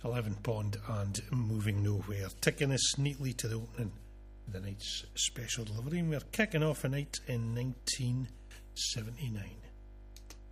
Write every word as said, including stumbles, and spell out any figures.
eleven Pond and Moving Nowhere, ticking us neatly to the opening of the night's special delivery. And we're kicking off a night in nineteen seventy-nine.